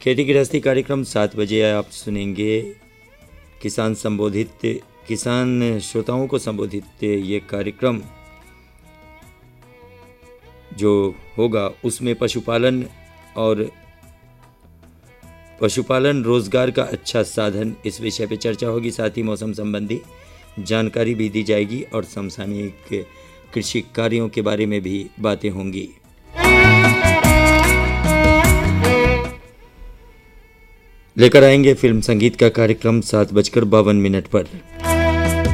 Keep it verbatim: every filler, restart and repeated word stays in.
खेती गृहस्थी कार्यक्रम सात बजे आप सुनेंगे किसान संबोधित किसान श्रोताओं को संबोधित ये कार्यक्रम जो होगा उसमें पशुपालन और पशुपालन रोजगार का अच्छा साधन इस विषय पर चर्चा होगी। साथ ही मौसम संबंधी जानकारी भी दी जाएगी और समसामयिक कृषि कार्यों के बारे में भी बातें होंगी। लेकर आएंगे फिल्म संगीत का कार्यक्रम सात बजकर बावन मिनट पर।